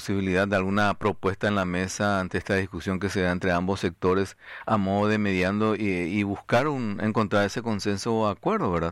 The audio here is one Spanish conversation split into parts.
posibilidad de alguna propuesta en la mesa ante esta discusión que se da entre ambos sectores a modo de mediando y buscar encontrar ese consenso o acuerdo, ¿verdad?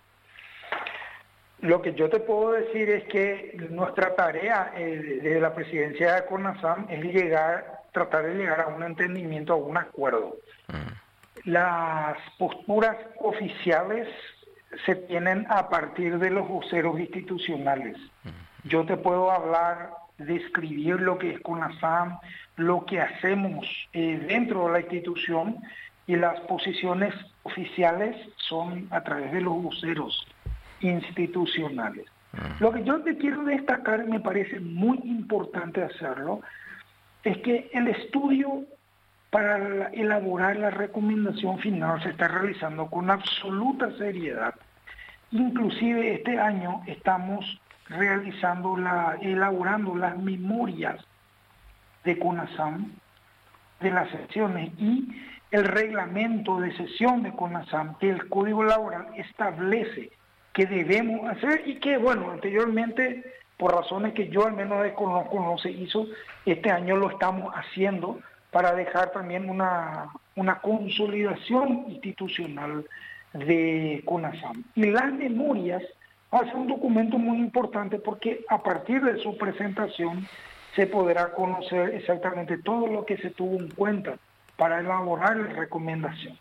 Lo que yo te puedo decir es que nuestra tarea desde la presidencia de CONASAM es tratar de llegar a un entendimiento, a un acuerdo. Las posturas oficiales se tienen a partir de los voceros institucionales. Yo te puedo hablar, describir lo que es CONASAM, lo que hacemos dentro de la institución, y las posiciones oficiales son a través de los voceros institucionales. Lo que yo te quiero destacar, y me parece muy importante hacerlo, es que el estudio para elaborar la recomendación final se está realizando con absoluta seriedad. Inclusive este año estamos elaborando las memorias de CONASAM, de las sesiones, y el reglamento de sesión de CONASAM, que el Código Laboral establece que debemos hacer y que, bueno, anteriormente, por razones que yo al menos desconozco, no se hizo. Este año lo estamos haciendo para dejar también una consolidación institucional de CONASAM. Y las memorias va a ser un documento muy importante porque a partir de su presentación se podrá conocer exactamente todo lo que se tuvo en cuenta para elaborar la recomendación.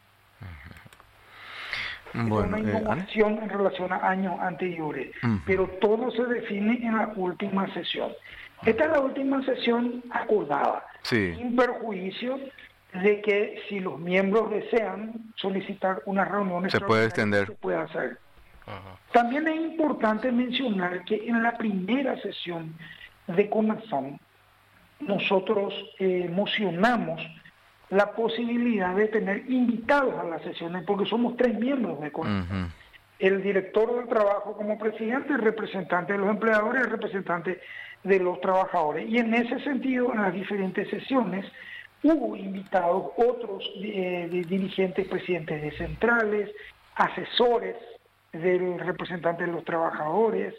Bueno, es una innovación en relación a años anteriores, pero todo se define en la última sesión. Esta es la última sesión acordada, sin perjuicio de que si los miembros desean solicitar una reunión se puede extender, se puede hacer. También es importante mencionar que en la primera sesión de CONASAM nosotros mocionamos la posibilidad de tener invitados a las sesiones, porque somos 3 miembros de CONASAM. El director del trabajo como presidente, el representante de los empleadores, el representante de los trabajadores. Y en ese sentido, en las diferentes sesiones, hubo invitados otros dirigentes, presidentes de centrales, asesores del representante de los trabajadores.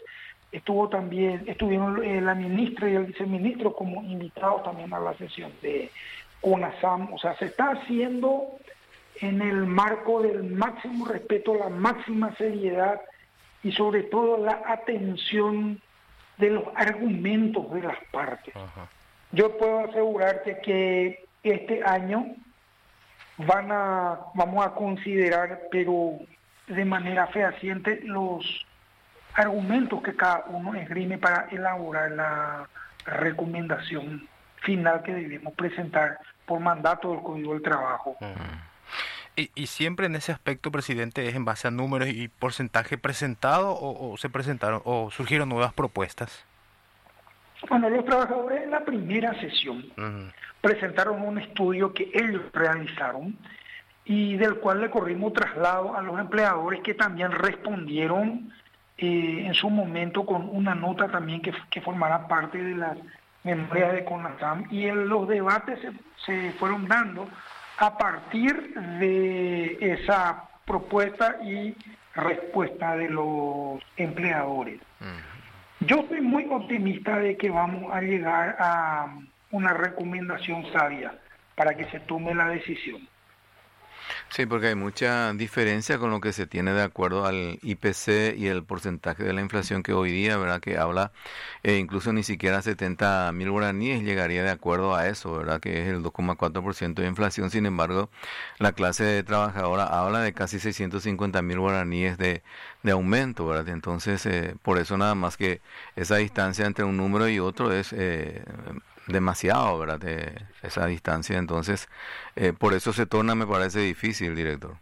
Estuvieron la ministra y el viceministro como invitados también a la sesión de CONASAM. O sea, se está haciendo en el marco del máximo respeto, la máxima seriedad y sobre todo la atención de los argumentos de las partes. Yo puedo asegurarte que este año vamos a considerar, pero de manera fehaciente, los argumentos que cada uno esgrime para elaborar la recomendación final que debemos presentar por mandato del Código del Trabajo. Y siempre en ese aspecto, presidente, es en base a números y porcentaje presentado o se presentaron o surgieron nuevas propuestas. Bueno, los trabajadores en la primera sesión presentaron un estudio que ellos realizaron y del cual le corrimos traslado a los empleadores, que también respondieron en su momento con una nota también que formará parte de las memorias de CONASAM, y los debates se fueron dando a partir de esa propuesta y respuesta de los empleadores. Yo estoy muy optimista de que vamos a llegar a una recomendación sabia para que se tome la decisión. Sí, porque hay mucha diferencia con lo que se tiene de acuerdo al IPC y el porcentaje de la inflación que hoy día, ¿verdad? Que habla, incluso ni siquiera 70.000 guaraníes llegaría de acuerdo a eso, ¿verdad? Que es el 2,4% de inflación. Sin embargo, la clase trabajadora habla de casi 650.000 guaraníes de aumento, ¿verdad? Entonces, por eso nada más que esa distancia entre un número y otro es demasiado, ¿verdad? Esa distancia. Entonces, por eso se torna, me parece difícil, director.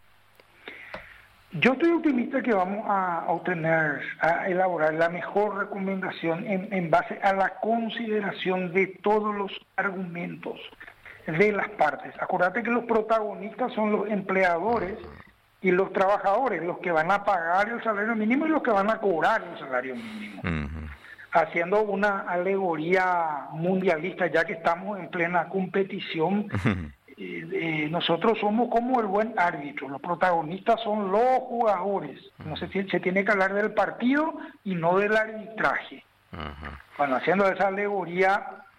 Yo estoy optimista que vamos a elaborar la mejor recomendación en base a la consideración de todos los argumentos de las partes. Acuérdate que los protagonistas son los empleadores y los trabajadores, los que van a pagar el salario mínimo y los que van a cobrar el salario mínimo. Haciendo una alegoría mundialista, ya que estamos en plena competición, nosotros somos como el buen árbitro, los protagonistas son los jugadores. No se tiene que hablar del partido y no del arbitraje. Bueno, haciendo esa alegoría,